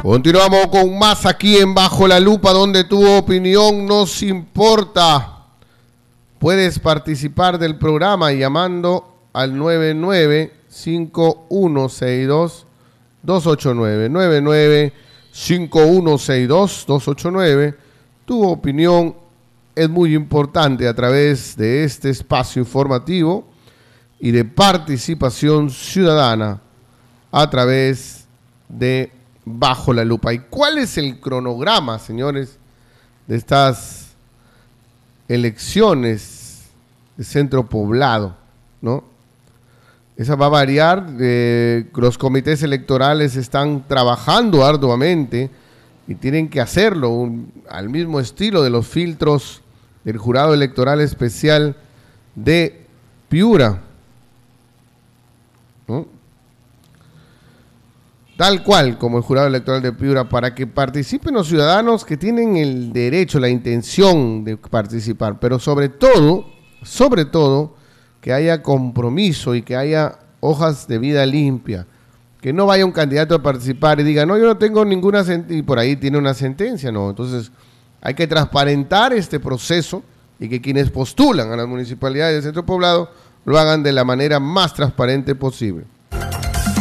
Continuamos con más aquí en Bajo la Lupa, donde tu opinión nos importa. Puedes participar del programa llamando al 99-5162-289. 99-5162-289. Tu opinión es muy importante a través de este espacio informativo y de participación ciudadana a través de Bajo la Lupa. ¿Y cuál es el cronograma, señores, de estas elecciones de centro poblado, ¿no? Esa va a variar. Los comités electorales están trabajando arduamente y tienen que hacerlo al mismo estilo de los filtros del Jurado Electoral Especial de Piura, ¿no? Tal cual como el Jurado Electoral de Piura, para que participen los ciudadanos que tienen el derecho, la intención de participar, pero sobre todo, que haya compromiso y que haya hojas de vida limpia, que no vaya un candidato a participar y diga, no, yo no tengo ninguna sentencia, y por ahí tiene una sentencia, no. Entonces hay que transparentar este proceso y que quienes postulan a las municipalidades del centro poblado lo hagan de la manera más transparente posible.